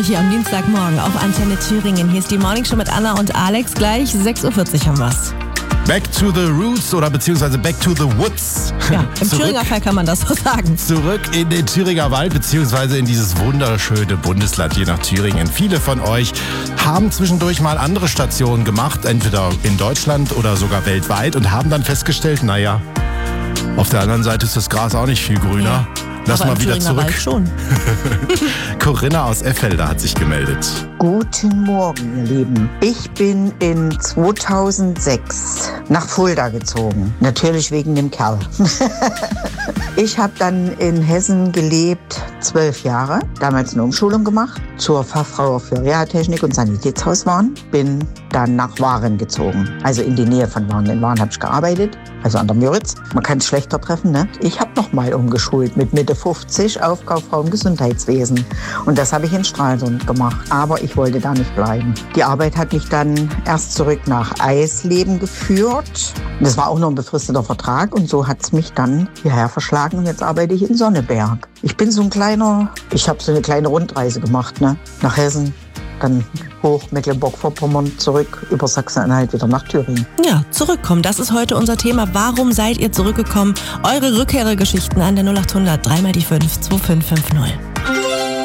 Hier am Dienstagmorgen auf Antenne Thüringen. Hier ist die Morningshow mit Anna und Alex. Gleich 6.40 Uhr haben wir's. Back to the Roots oder beziehungsweise Back to the Woods. Ja, im Thüringer Fall kann man das so sagen. Zurück in den Thüringer Wald beziehungsweise in dieses wunderschöne Bundesland hier nach Thüringen. Viele von euch haben zwischendurch mal andere Stationen gemacht, entweder in Deutschland oder sogar weltweit und haben dann festgestellt, naja, auf der anderen Seite ist das Gras auch nicht viel grüner. Lass mal wieder zurück. Wald schon. Corinna aus Effelder hat sich gemeldet. Guten Morgen, ihr Lieben. Ich bin in 2006 nach Fulda gezogen. Natürlich wegen dem Kerl. Ich habe dann in Hessen gelebt, 12 Jahre. Damals eine Umschulung gemacht zur Fachfrau für Reha-Technik und Sanitätshauswaren. Bin dann nach Waren gezogen, also in die Nähe von Waren. In Waren habe ich gearbeitet, also an der Müritz. Man kann es schlechter treffen, ne? Ich habe nochmal umgeschult mit Mitte 50 auf Kauffrau im Gesundheitswesen. Und das habe ich in Stralsund gemacht. Aber ich wollte da nicht bleiben. Die Arbeit hat mich dann erst zurück nach Eisleben geführt. Das war auch noch ein befristeter Vertrag. Und so hat es mich dann hierher verschlagen. Und jetzt arbeite ich in Sonneberg. Ich bin so ich habe so eine kleine Rundreise gemacht, ne? Nach Hessen, dann hoch Mecklenburg-Vorpommern, zurück über Sachsen-Anhalt wieder nach Thüringen. Ja, zurückkommen, das ist heute unser Thema. Warum seid ihr zurückgekommen? Eure Rückkehrgeschichten an der 0800 3 die 5 2550.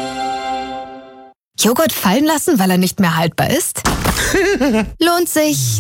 Joghurt fallen lassen, weil er nicht mehr haltbar ist? Lohnt sich